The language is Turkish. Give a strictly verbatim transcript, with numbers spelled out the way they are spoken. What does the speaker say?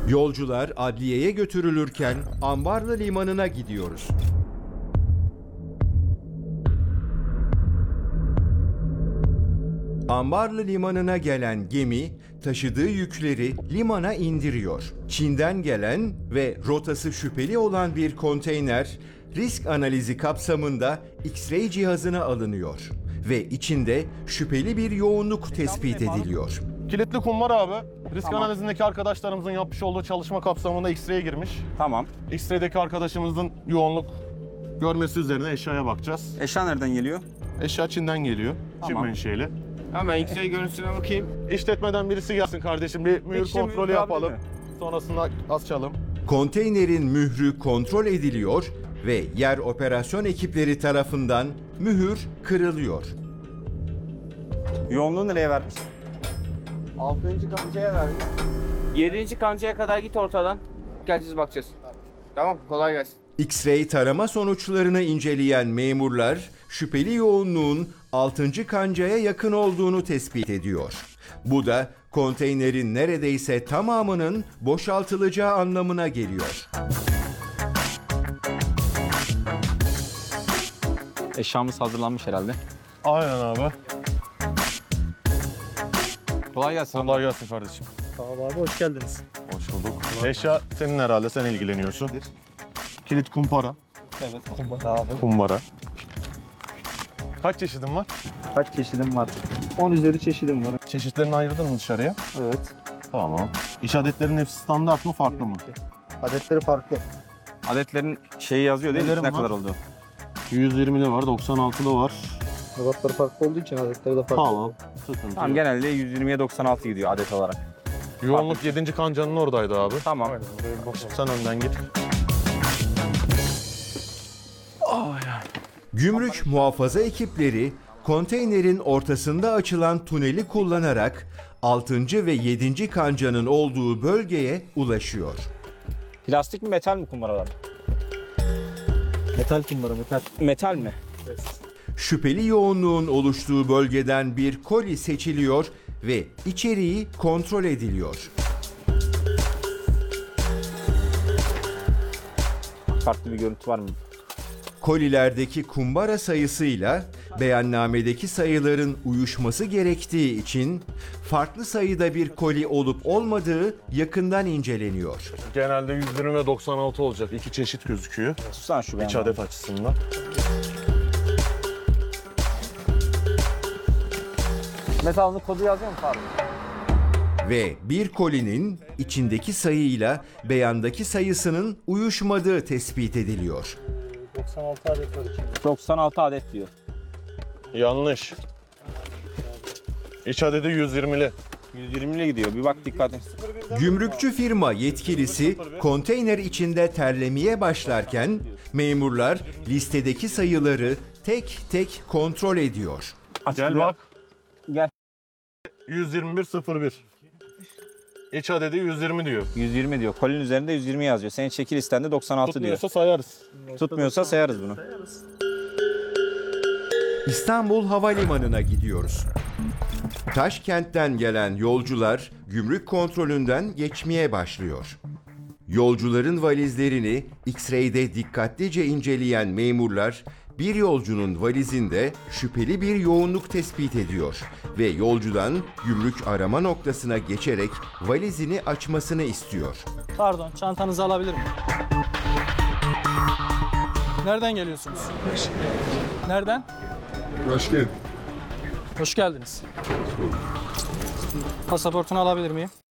Yolcular adliyeye götürülürken Ambarlı Limanı'na gidiyoruz. Ambarlı Limanı'na gelen gemi taşıdığı yükleri limana indiriyor. Çin'den gelen ve rotası şüpheli olan bir konteyner risk analizi kapsamında X-ray cihazına alınıyor ve içinde şüpheli bir yoğunluk tespit ediliyor. Kilitli kumbara abi. Risk Tamam. analizindeki arkadaşlarımızın yapmış olduğu çalışma kapsamında X-ray'e girmiş. Tamam. X-ray'deki arkadaşımızın yoğunluk görmesi üzerine eşyaya bakacağız. Eşya nereden geliyor? Eşya Çin'den geliyor. Çin Tamam. menşeli. Hemen X-ray görüntüsüne bakayım. İşletmeden birisi gelsin kardeşim. Bir mühür İşte kontrolü mühür yapalım. abi Sonrasında açalım. Konteynerin mührü kontrol ediliyor ve yer operasyon ekipleri tarafından mühür kırılıyor. Yoğunluğu nereye vermiş? altıncı kancaya verdim. yedinci kancaya kadar git ortadan. Geleceğiz bakacağız. Tamam, kolay gelsin. X-ray tarama sonuçlarını inceleyen memurlar şüpheli yoğunluğun altıncı kancaya yakın olduğunu tespit ediyor. Bu da konteynerin neredeyse tamamının boşaltılacağı anlamına geliyor. Eşyamız hazırlanmış herhalde. Aynen abi. Kolay gelsin. Kolay gelsin kardeşim. Tamam abi, hoş geldiniz. Hoş bulduk. Eşya senin herhalde, sen ilgileniyorsun. Kilit kumpara. Evet, kumbara abi. Kumbara. Kaç çeşidin var? Kaç çeşidim var? on üzeri çeşidim var. Çeşitlerini ayırdın mı dışarıya? Evet. Tamam. İş adetlerinin hepsi standart mı, farklı mı? Adetleri farklı. Adetlerin şeyi yazıyor değil mi? Nelerim Ne var? kadar oldu? yüz yirmili var, doksan altılı var. Ebatları farklı olduğu için adetleri de farklı. Tamam. Sıkıntı Tamam, yok. genelde yüz yirmiye doksan altı gidiyor adet olarak. Yoğunluk yedinci kancanın oradaydı abi. Tamam. Sen önden git. Gümrük muhafaza ekipleri konteynerin ortasında açılan tüneli kullanarak altıncı ve yedinci kancanın olduğu bölgeye ulaşıyor. Plastik mi metal mi kumbaralar? Metal kumbara, metal. Metal mi? Şüpheli yoğunluğun oluştuğu bölgeden bir koli seçiliyor ve içeriği kontrol ediliyor. Farklı bir görüntü var mı? Kolilerdeki kumbara sayısıyla beyannamedeki sayıların uyuşması gerektiği için farklı sayıda bir koli olup olmadığı yakından inceleniyor. Genelde yüz yirmi ve doksan altı olacak. İki çeşit gözüküyor. Tutsana şu İç benim. adet açısından. Metalın kodu yazıyor mu abi? Ve bir kolinin içindeki sayıyla beyandaki sayısının uyuşmadığı tespit ediliyor. doksan altı adet var içinde. doksan altı adet diyor. Yanlış. İç adedi yüz yirmili. yüz yirmiyle gidiyor. Bir bak dikkat et. Gümrükçü firma yetkilisi konteyner içinde terlemeye başlarken memurlar listedeki sayıları tek tek kontrol ediyor. Aç Gel buraya. bak. Gel. yüz yirmi bir sıfır bir. İç adedi yüz yirmi diyor. yüz yirmi diyor. Kolinin üzerinde yüz yirmi yazıyor. Senin çekil listende doksan altı diyor. Tutmuyorsa sayarız. Tutmuyorsa sayarız bunu. İstanbul Havalimanı'na gidiyoruz. Taşkent'ten gelen yolcular gümrük kontrolünden geçmeye başlıyor. Yolcuların valizlerini X-ray'de dikkatlice inceleyen memurlar bir yolcunun valizinde şüpheli bir yoğunluk tespit ediyor ve yolcudan gümrük arama noktasına geçerek valizini açmasını istiyor. Pardon, çantanızı alabilir miyim? Nereden geliyorsunuz? Nereden? Hoş geldin. Hoş geldiniz. Pasaportunu alabilir miyim?